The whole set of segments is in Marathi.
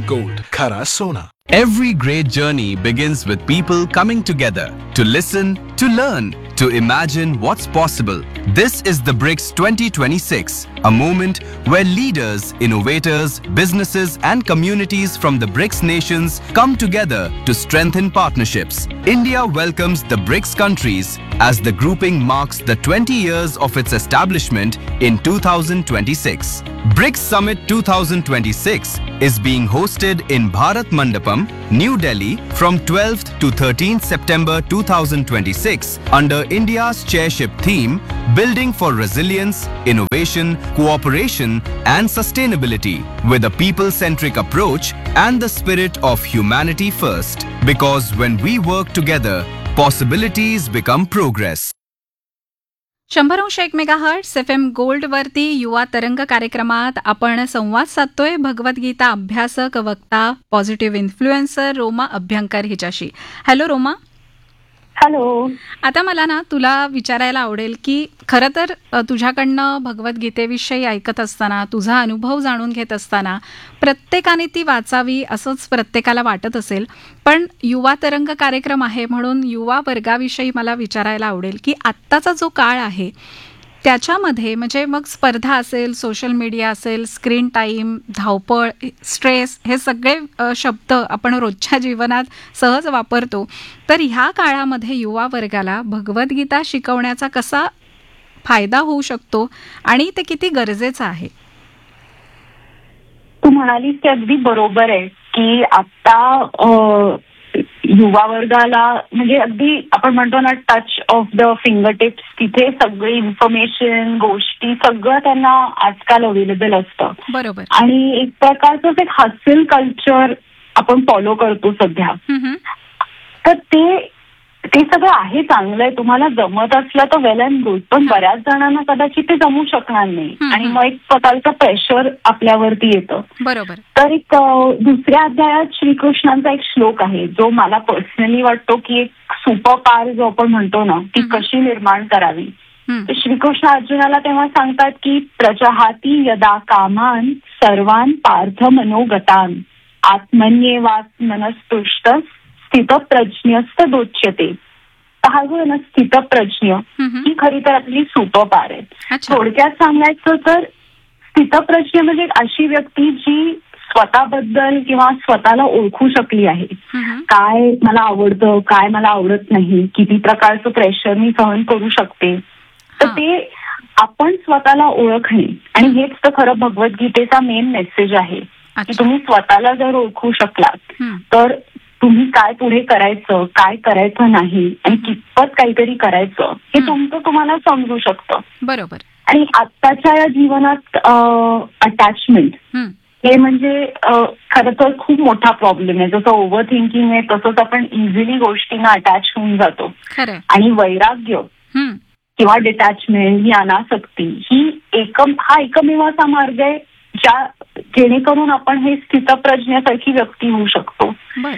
Gold, Khara Sona. Every great journey begins with people coming together to listen, to learn, to imagine what's possible. This is the BRICS 2026, a moment where leaders, innovators, businesses and communities from the BRICS nations come together to strengthen partnerships. India welcomes the BRICS countries as the grouping marks the 20 years of its establishment in 2026. BRICS Summit 2026 is being hosted in Bharat Mandapam, New Delhi from 12th to 13th September 2026 under India's chairship theme Building for Resilience, Innovation, Cooperation and Sustainability with a people-centric approach and the spirit of humanity first. Because when we work together, possibilities become progress. 100.1 megahertz FM gold वरती युवा तरंग कार्यक्रमात आपण संवाद साधतोय भगवद्गीता अभ्यासक, वक्ता, पॉझिटिव्ह इन्फ्लुएन्सर रोमा अभ्यंकर हिच्याशी. हॅलो रोमा. हॅलो. आता मला ना तुला विचारायला आवडेल की खरं तर तुझ्याकडनं भगवद्गीतेविषयी ऐकत असताना, तुझा अनुभव जाणून घेत असताना प्रत्येकाने ती वाचावी असंच प्रत्येकाला वाटत असेल, पण युवा तरंग कार्यक्रम आहे म्हणून युवा वर्गाविषयी मला विचारायला आवडेल की आत्ताचा जो काळ आहे त्याच्यामध्ये म्हणजे मग स्पर्धा असेल, सोशल मीडिया असेल, स्क्रीन टाईम, धावपळ, स्ट्रेस हे सगळे शब्द आपण रोजच्या जीवनात सहज वापरतो. तर ह्या काळामध्ये युवा वर्गाला भगवद्गीता शिकवण्याचा कसा फायदा होऊ शकतो आणि ते किती गरजेचं आहे? तू म्हणालीस ते अगदी बरोबर आहे की आता युवा वर्गाला म्हणजे अगदी आपण म्हणतो ना touch of the finger tips, तिथे सगळी इन्फॉर्मेशन, गोष्टी सगळं त्यांना आजकाल अवेलेबल असतं. बरोबर. आणि एक प्रकारचं एक हसल कल्चर आपण फॉलो करतो सध्या. तर ते सगळं आहे, चांगलं आहे, तुम्हाला जमत असलं तर वेल अँड गुड, पण बऱ्याच जणांना कदाचित ते जमू शकणार नाही आणि मग एक प्रकारचं प्रेशर आपल्यावरती येतं. बरोबर. तर एक दुसऱ्या अध्यायात श्रीकृष्णांचा एक श्लोक आहे जो मला पर्सनली वाटतो की एक सुपर पॉवर जो आपण म्हणतो ना ती कशी निर्माण करावी. श्रीकृष्ण अर्जुनाला तेव्हा सांगतात की प्रजहाती यदा कामान सर्वान पार्थ मनोगतान आत्मन्येवात्मनस्तुष्ट स्थितप्रज्ञस्त दोच्यते. हा जो ना स्थितप्रज्ञ ही खरी तर आपली सुपर पॉवर आहे. थोडक्यात सांगायचं तर स्थितप्रज्ञ म्हणजे अशी व्यक्ती जी स्वतःबद्दल किंवा स्वतःला ओळखू शकली आहे. काय मला आवडतं, काय मला आवडत नाही, किती प्रकारचं प्रेशर मी सहन करू शकते. तर ते आपण स्वतःला ओळखणे आणि हेच तर खरं भगवद्गीतेचा मेन मेसेज आहे की तुम्ही स्वतःला जर ओळखू शकलात तर तुम्ही काय पुढे करायचं, काय करायचं नाही आणि कितपत काहीतरी करायचं हे तुमचं तुम्हाला समजू शकतं. बरोबर. आणि आत्ताच्या या जीवनात अटॅचमेंट हे म्हणजे खरं तर खूप मोठा प्रॉब्लेम आहे. जसं ओव्हर थिंकिंग आहे तसंच आपण इझिली गोष्टींना अटॅच होऊन जातो. आणि वैराग्य किंवा डिटॅचमेंट ही अनासक्ती ही हा एकमेव असा मार्ग आहे जेणेकरून आपण हे स्थितप्रज्ञासारखी व्यक्ती होऊ शकतो.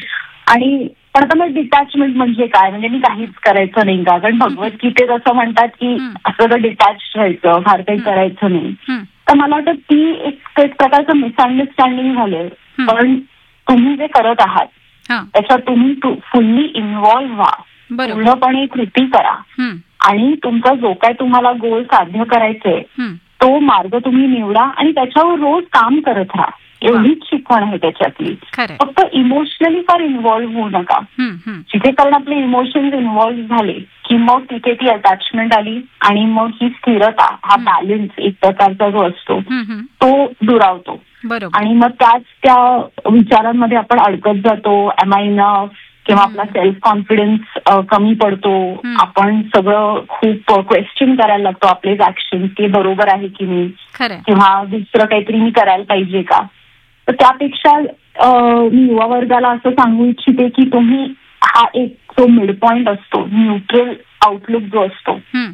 आणि पण आता मग डिटॅचमेंट म्हणजे काय, म्हणजे मी काहीच करायचं नाही का? कारण भगवद्गीतेत असं म्हणतात की असं तर डिटॅच राहायचं, फार काही करायचं नाही. तर मला वाटतं ती एक प्रकारचं मिसअंडरस्टँडिंग झालंय. पण तुम्ही जे करत आहात त्याच्यात तुम्ही फुल्ली इन्व्हॉल्व्ह व्हा, पूर्णपणे कृती करा आणि तुमचा जो काय तुम्हाला गोल साध्य करायचंय तो मार्ग तुम्ही निवडा आणि त्याच्यावर रोज काम करत राहा. एवढीच शिकवण आहे त्याच्यातली. फक्त इमोशनली फार इन्व्हॉल्व्ह होऊ नका. जिथे कारण आपले इमोशन्स इन्व्हॉल्व्ह झाले की मग तिथे ती अटॅचमेंट आली आणि मग ही स्थिरता, हा बॅलन्स एक प्रकारचा जो असतो तो दुरावतो आणि मग त्या विचारांमध्ये आपण अडकत जातो. एम आय इनफ किंवा आपला सेल्फ कॉन्फिडन्स कमी पडतो. आपण सगळं खूप क्वेश्चन करायला लागतो आपलेच ऍक्शन की बरोबर आहे की नाही किंवा दुसरं काहीतरी मी करायला पाहिजे का. तर त्यापेक्षा मी युवा वर्गाला असं सांगू इच्छिते की तुम्ही हा एक जो मिड पॉइंट असतो, न्यूट्रल आउटलुक जो असतो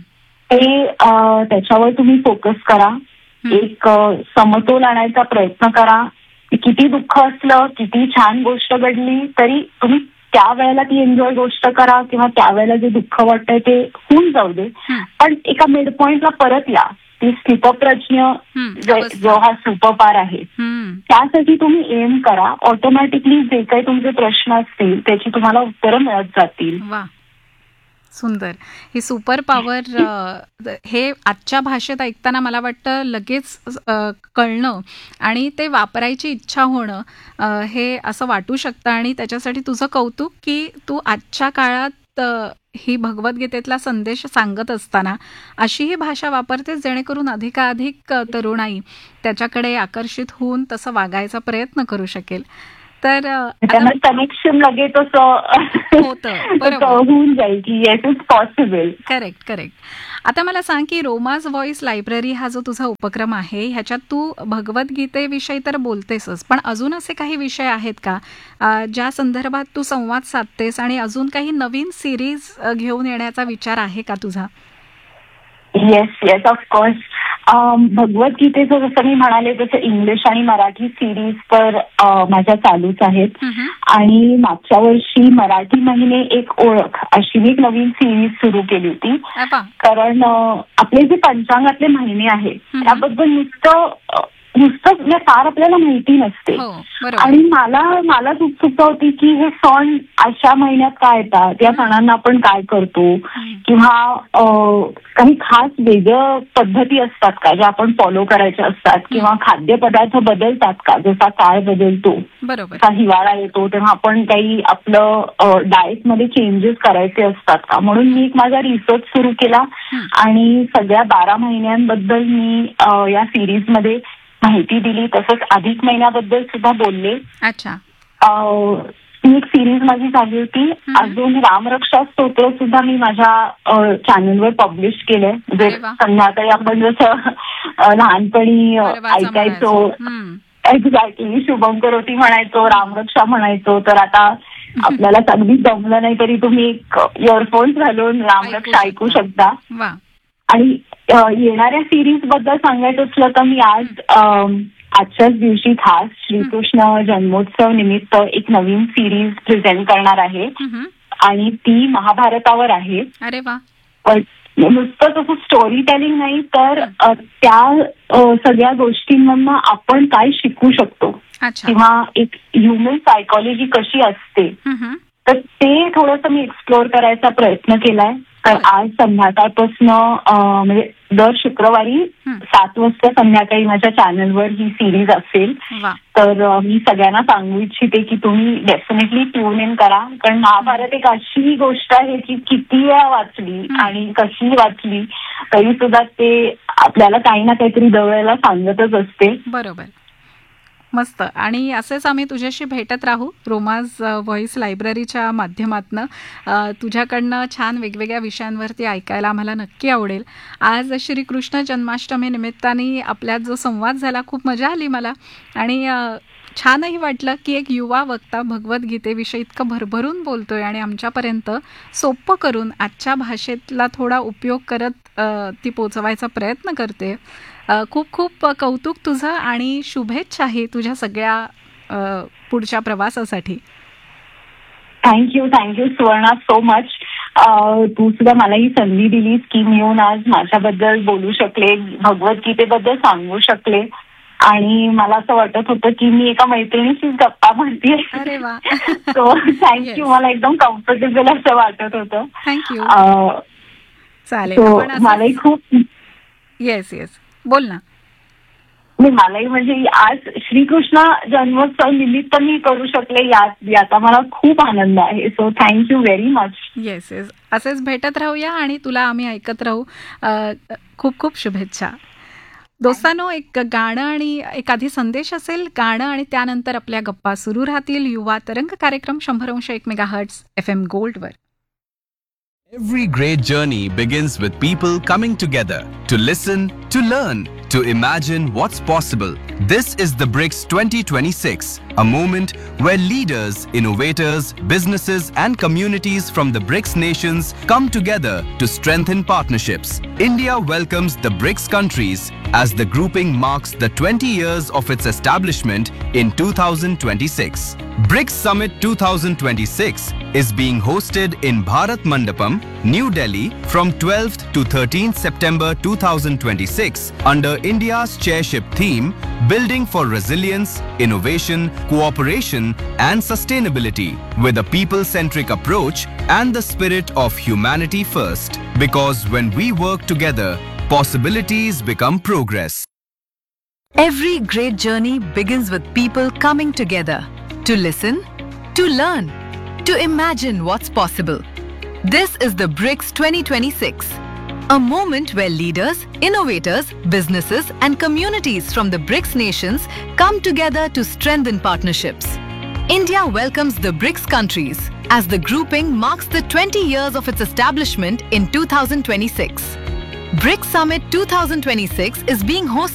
ते त्याच्यावर तुम्ही फोकस करा. एक समतोल आणायचा प्रयत्न करा. किती दुःख असलं, किती छान गोष्ट घडली तरी तुम्ही त्यावेळेला ती एन्जॉय गोष्ट करा किंवा त्यावेळेला जे दुःख वाटतंय ते होऊन जाऊ दे, पण एका मिड पॉइंटला परत या ती स्थितप्रज्ञ जो हा सुपरपार आहे त्यासाठी तुम्ही एम करा. ऑटोमॅटिकली जे काही तुमचे प्रश्न असतील त्याची तुम्हाला उत्तरं मिळत जातील. सुंदर. ही सुपर पॉवर हे आजच्या भाषेत ऐकताना मला वाटतं लगेच कळणं आणि ते वापरायची इच्छा होणं हे असं वाटू शकतं. आणि त्याच्यासाठी तुझं कौतुक की तू आजच्या काळात ही भगवद्गीतेतला संदेश सांगत असताना अशी ही भाषा वापरतेस जेणेकरून अधिकाधिक तरुणाई त्याच्याकडे आकर्षित होऊन तसं वागायचा प्रयत्न करू शकेल. तर त्यांना कनेक्शन लगेच होऊन जाईल की येस इट्स पॉसिबल. करेक्ट. आता मला सांग की रोमाज व्हॉइस लायब्ररी हा जो तुझा उपक्रम आहे ह्याच्यात तू भगवद्गीतेविषयी तर बोलतेसच, पण अजून असे काही विषय आहेत का ज्या संदर्भात तू संवाद साधतेस आणि अजून काही नवीन सिरीज घेऊन येण्याचा विचार आहे का तुझा? Yes of course. भगवद्गीतेचं जसं मी म्हणाले तसं इंग्लिश आणि मराठी सिरीज तर माझ्या चालूच आहेत. आणि मागच्या वर्षी मराठी महिने एक ओळख अशी मी एक नवीन सिरीज सुरू केली होती. कारण आपले जे पंचांगातले महिने आहेत त्याबद्दल नुसतं फार आपल्याला माहिती नसते. आणि मला उत्सुकता होती की हे सण अशा महिन्यात काय येतात, या सणांना आपण काय करतो, किंवा काही खास वेगळ्या पद्धती असतात का ज्या आपण फॉलो करायच्या असतात, किंवा खाद्यपदार्थ बदलतात का जसा काळ बदलतो, जसा हिवाळा येतो तेव्हा आपण काही आपलं डाएटमध्ये चेंजेस करायचे असतात का. म्हणून मी एक माझा रिसर्च सुरू केला आणि सगळ्या 12 महिन्यांबद्दल मी या सिरीजमध्ये माहिती दिली. तसंच अधिक महिन्याबद्दल सुद्धा बोलले. अच्छा. ती एक सिरीज माझी झाली होती. अजून रामरक्षा स्तोत्र सुद्धा मी माझ्या चॅनलवर पब्लिश केलंय. म्हणजे संध्याकाळी आपण जसं लहानपणी ऐकायचो, एक्झॅक्टली शुभम करोती म्हणायचो, रामरक्षा म्हणायचो, तर आता आपल्याला अगदी जमलं नाही तरी तुम्ही एक इयरफोन्स घालून रामरक्षा ऐकू शकता. आणि येणाऱ्या सिरीज बद्दल सांगायचं असलं तर मी आजच्याच दिवशी खास श्रीकृष्ण जन्मोत्सव निमित्त एक नवीन सिरीज प्रेझेंट करणार आहे आणि ती महाभारतावर आहे. अरे वा. नुसतं तसं स्टोरी टेलिंग नाही तर त्या सगळ्या गोष्टींमधनं आपण काय शिकू शकतो किंवा एक ह्युमन सायकॉलॉजी कशी असते तर ते थोडंसं मी एक्सप्लोर करायचा प्रयत्न केलाय. तर आज संध्याकाळपासून म्हणजे दर शुक्रवारी 7 वाजता संध्याकाळी माझ्या चॅनलवर ही सिरीज असेल. तर मी सगळ्यांना सांगू इच्छिते की तुम्ही डेफिनेटली ट्यून इन करा. कारण महाभारत एक अशी गोष्ट आहे की किती वेळा वाचली आणि कशी वाचली तरी सुद्धा ते आपल्याला काही ना काहीतरी दरवेळेला सांगतच असते. बरोबर. मस्त. आणि असेच आम्ही तुझ्याशी भेटत राहू रोमाज व्हॉइस लायब्ररीच्या माध्यमातून. तुझ्याकडनं छान वेगवेगळ्या विषयांवरती ऐकायला आम्हाला नक्की आवडेल. आज श्रीकृष्ण जन्माष्टमी निमित्ताने आपल्यात जो संवाद झाला खूप मजा आली मला. आणि छानही वाटलं की एक युवा वक्ता भगवद्गीतेविषयी इतकं भरभरून बोलतोय आणि आमच्यापर्यंत सोपं करून आजच्या भाषेतला थोडा उपयोग करत ती पोचवायचा प्रयत्न करते. खूप खूप कौतुक तुझं आणि शुभेच्छाही तुझ्या सगळ्या पुढच्या प्रवासासाठी. Thank you Suvarna so much. तू सुद्धा मला ही संधी दिलीस की मी येऊन आज माझ्याबद्दल बोलू शकले, भगवद्गीतेबद्दल सांगू शकले आणि मला असं वाटत होतं की मी एका मैत्रिणीशीच गप्पा म्हणते. So thank you. मला एकदम कम्फर्टेबल असं वाटत होतं. थँक्यू. चालेल. मलाही खूप येस बोल ना. मलाही म्हणजे आज श्रीकृष्ण जन्मोत्सव निमित्त मी करू शकले याचा मला खूप आनंद आहे. So thank you very much. Yes असेच भेटत राहूया आणि तुला आम्ही ऐकत राहू. खूप खूप शुभेच्छा. दोस्तांनो, एक गाणं आणि एक आधी संदेश असेल, गाणं आणि त्यानंतर आपल्या गप्पा सुरू राहतील. युवा तरंग कार्यक्रम 100.1 megahertz FM गोल्डवर. Every great journey begins with people coming together to listen, to learn, to imagine what's possible. This is the BRICS 2026, a moment where leaders, innovators, businesses and communities from the BRICS nations come together to strengthen partnerships. India welcomes the BRICS countries as the grouping marks the 20 years of its establishment in 2026. BRICS Summit 2026 is being hosted in Bharat Mandapam, New Delhi from 12th to 13th September 2026 under India's chairship theme Building for Resilience, Innovation, Cooperation and Sustainability with a people-centric approach and the spirit of humanity first. Because when we work together, possibilities become progress. Every great journey begins with people coming together to listen, to learn, to imagine what's possible. This is the BRICS 2026, a moment where leaders, innovators, businesses and communities from the BRICS nations come together to strengthen partnerships. India welcomes the BRICS countries as the grouping marks the 20 years of its establishment in 2026. BRICS Summit 2026 is being hosted